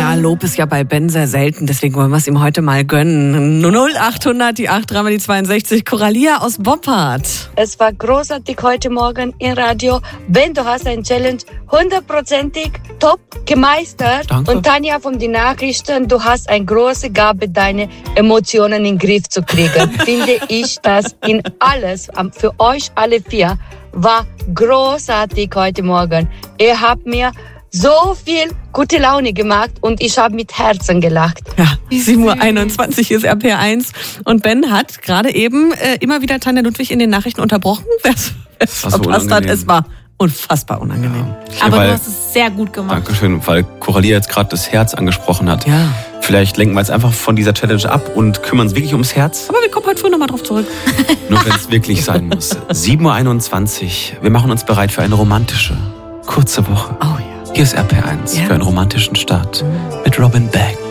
Ja, Lob ist ja bei Ben sehr selten, deswegen wollen wir es ihm heute mal gönnen. 0800, die 8, dreimal die 62, Coralia aus Boppard. Es war großartig heute Morgen im Radio. Ben, du hast ein Challenge 100%ig top gemeistert. Danke. Und Tanja von den Nachrichten, du hast eine große Gabe, deine Emotionen in den Griff zu kriegen. Finde ich, dass in alles, für euch alle 4, war großartig heute Morgen. Ihr habt mir so viel gute Laune gemacht und ich habe mit Herzen gelacht. Ja, 7:21 Uhr ist RPR1 und Ben hat gerade eben immer wieder Tanja Ludwig in den Nachrichten unterbrochen. Wer es verpasst hat, es war unfassbar unangenehm. Ja. Aber du hast es sehr gut gemacht. Dankeschön, weil Coralia jetzt gerade das Herz angesprochen hat. Ja. Vielleicht lenken wir jetzt einfach von dieser Challenge ab und kümmern uns wirklich ums Herz. Aber wir kommen heute früh nochmal drauf zurück. Nur wenn es wirklich sein muss. 7:21 Uhr. Wir machen uns bereit für eine romantische, kurze Woche. Oh ja. Hier ist RPR1 für einen romantischen Start mit Robin Beck.